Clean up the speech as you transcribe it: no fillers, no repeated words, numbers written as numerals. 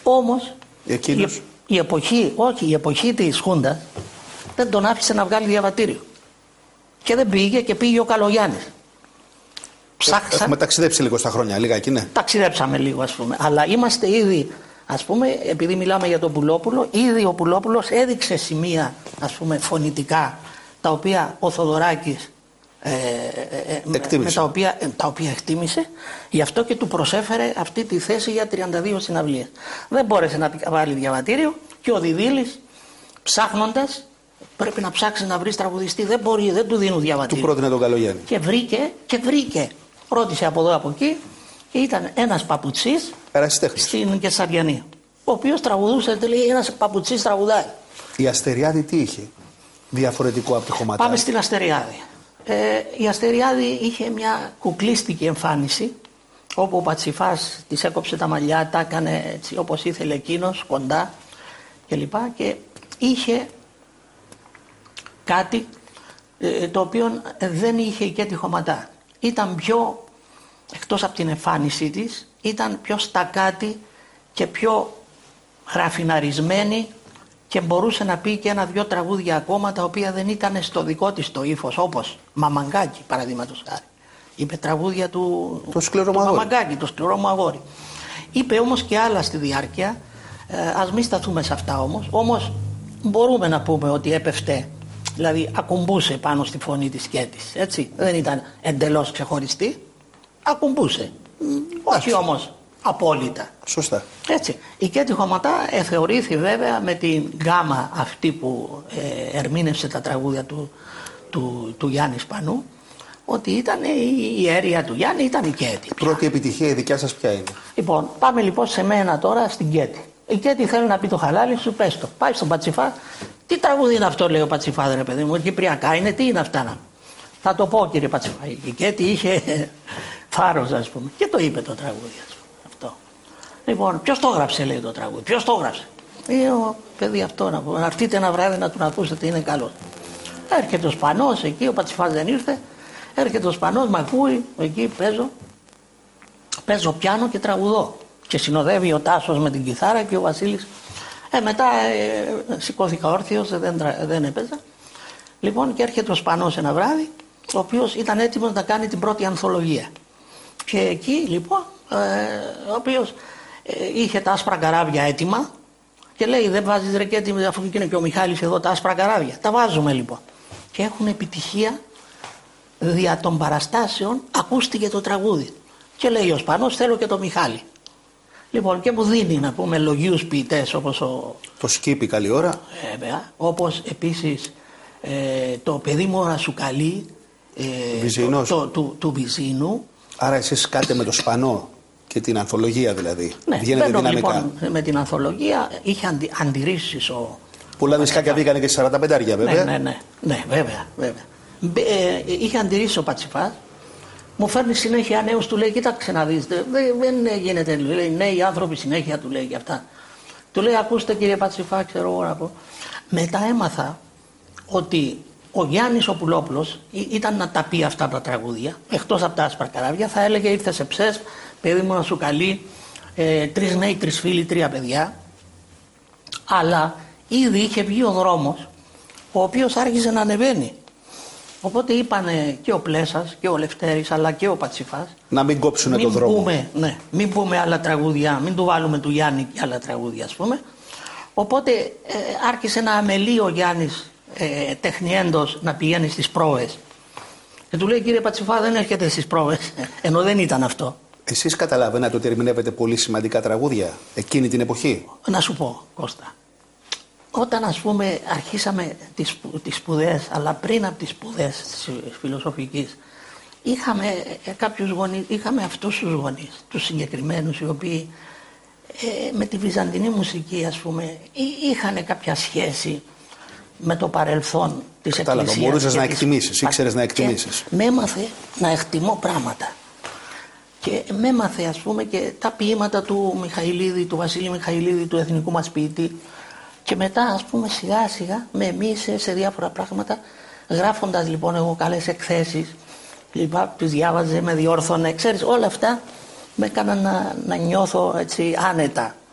Όμως η εποχή της Χούντας δεν τον άφησε να βγάλει διαβατήριο. Και δεν πήγε και πήγε ο Καλογιάννης. Έχουμε ταξιδέψει λίγο στα χρόνια, λιγάκι, ναι. Ταξιδέψαμε λίγο, ας πούμε. Αλλά είμαστε ήδη, ας πούμε, επειδή μιλάμε για τον Πουλόπουλο, ήδη ο Πουλόπουλος έδειξε σημεία, ας πούμε, φωνητικά, τα οποία ο Θοδωράκης τα οποία εκτίμησε, γι' αυτό και του προσέφερε αυτή τη θέση για 32 συναυλίες. Δεν μπόρεσε να βάλει διαβατήριο και ο Διδύλης, ψάχνοντας, πρέπει να ψάξει να βρει τραγουδιστή. Δεν μπορεί, δεν του δίνουν διαβατήριο. Του πρότεινε τον Καλογιάννη. Και βρήκε. Ρώτησε από εδώ από εκεί και ήταν ένας παπουτσής στην Κεσαριανή. Ο οποίος τραγουδούσε, λέει, ένας παπουτσής τραγουδάει. Η Αστεριάδη τι είχε διαφορετικό από τη Χωματά? Πάμε στην Αστεριάδη. Η Αστεριάδη είχε μια κουκλίστικη εμφάνιση, όπου ο Πατσιφάς της έκοψε τα μαλλιά, τα έκανε έτσι όπως ήθελε εκείνος, κοντά κλπ. Και είχε κάτι το οποίο δεν είχε η Κέτη Χωματά. Ήταν πιο, εκτός από την εμφάνισή της, ήταν πιο στακάτη και πιο ραφιναρισμένη και μπορούσε να πει και ένα-δυο τραγούδια ακόμα τα οποία δεν ήταν στο δικό της το ύφος, όπως Μαμαγκάκι παραδείγματος χάρη. Είπε τραγούδια του Μαμαγκάκι, το σκληρό μου αγόρι. Είπε όμως και άλλα στη διάρκεια, ας μην σταθούμε σε αυτά όμως μπορούμε να πούμε ότι έπεφτε, δηλαδή ακουμπούσε πάνω στη φωνή της Κέτης, έτσι, δεν ήταν εντελώς ξεχωριστή, ακουμπούσε, όχι όμως απόλυτα. Σωστά. Έτσι. Η Κέτη Χωματά θεωρήθη βέβαια με την γκάμα αυτή που ερμήνευσε τα τραγούδια του Γιάννη Σπανού, ότι ήταν η αίρια του Γιάννη, ήταν η Κέτη. Πρώτη επιτυχία η δικιά σας ποια είναι? Λοιπόν, πάμε λοιπόν σε μένα τώρα στην Κέτη. Η Κέτη θέλει να πει το χαλάλι σου, πες το. Πάει στον Πατσιφά. Τι τραγούδι είναι αυτό, λέει ο Πατσιφά, ρε παιδί μου, κυπριακά είναι, τι είναι αυτά? Θα το πω, κύριε Πατσιφά. Η Κέτη είχε θάρρος, ας πούμε, και το είπε το τραγούδι, ας πούμε, αυτό. Λοιπόν, ποιος το έγραψε, λέει το τραγούδι, ποιος το έγραψε? Ο παιδί αυτό να έρθετε ένα βράδυ να τον ακούσετε, είναι καλό. Έρχεται ο Σπανός εκεί, ο Πατσιφάς δεν ήρθε. Έρχεται ο Σπανός, μ' ακούει, εκεί παίζω πιάνο και τραγουδώ. Και συνοδεύει ο Τάσος με την κιθάρα και ο Βασίλης. Μετά σηκώθηκα όρθιος, δεν έπαιζα. Λοιπόν, και έρχεται ο Σπανός ένα βράδυ, ο οποίος ήταν έτοιμος να κάνει την πρώτη ανθολογία. Και εκεί λοιπόν, ο οποίος είχε τα άσπρα καράβια έτοιμα και λέει, δεν βάζεις ρε Κέτη, αφού είναι και ο Μιχάλης εδώ τα άσπρα καράβια. Τα βάζουμε λοιπόν. Και έχουν επιτυχία, δια των παραστάσεων ακούστηκε το τραγούδι. Και λέει ο Σπανός, θέλω και το Μιχάλη. Λοιπόν, και μου δίνει να πούμε λογίους ποιητές όπως το Σκύπη, καλή ώρα. Όπως επίσης το παιδί μου να σου καλεί του Βυζίνου. Άρα εσείς κάτε με το Σπανό και την ανθολογία δηλαδή. Ναι, βγαίνετε δυναμικά. Λοιπόν, με την ανθολογία είχε αντιρρήσεις πολλά δισκάκια βγήκανε και 45 βέβαια. Ναι, βέβαια. Είχε αντιρρήσει ο Πατσιφάς. Μου φέρνει συνέχεια νέους, του λέει, κοίταξε να δεις, δεν γίνεται, λέει, νέοι άνθρωποι συνέχεια, του λέει και αυτά. Του λέει, ακούστε κύριε Πατσιφά, ξέρω εγώ να πω. Μετά έμαθα ότι ο Γιάννης ο Πουλόπουλος ήταν να τα πει αυτά τα τραγούδια, εκτός από τα άσπρα καράβια, θα έλεγε, ήρθε σε ψες, παιδί μου να σου καλεί, 3 νέοι, 3 φίλοι, 3 παιδιά. Αλλά ήδη είχε βγει ο δρόμος, ο οποίος άρχισε να ανεβαίνει. Οπότε είπανε και ο Πλέσας και ο Λευτέρης αλλά και ο Πατσιφάς να μην κόψουνε τον δρόμο. Μην πούμε άλλα τραγούδια, μην του βάλουμε του Γιάννη και άλλα τραγούδια, ας πούμε. Οπότε άρχισε να αμελεί ο Γιάννης τεχνιέντος να πηγαίνει στις πρόβες. Και του λέει, κύριε Πατσιφά, δεν έρχεται στις πρόβες, ενώ δεν ήταν αυτό. Εσείς καταλαβαίνατε ότι ερμηνεύετε πολύ σημαντικά τραγούδια εκείνη την εποχή? Να σου πω, Κώστα. Όταν ας πούμε αρχίσαμε τις σπουδές, αλλά πριν από τις σπουδές της φιλοσοφικής, είχαμε κάποιους γονείς, είχαμε αυτούς τους γονείς, τους συγκεκριμένους, οι οποίοι με τη βυζαντινή μουσική ας πούμε είχαν κάποια σχέση με το παρελθόν της Εκκλησίας. Μπορούσες να εκτιμήσεις, ήξερες να εκτιμήσεις. Με έμαθε να εκτιμώ πράγματα. Και με έμαθε ας πούμε και τα ποίηματα του Μιχαηλίδη, του Βασίλη Μιχαηλίδη, του εθνικού μας ποιητή. Και μετά ας πούμε σιγά σιγά με εμείς σε διάφορα πράγματα, γράφοντας λοιπόν εγώ καλές εκθέσεις, λοιπόν, τις διάβαζε, με διόρθωνε, ξέρεις, όλα αυτά με έκαναν να νιώθω έτσι άνετα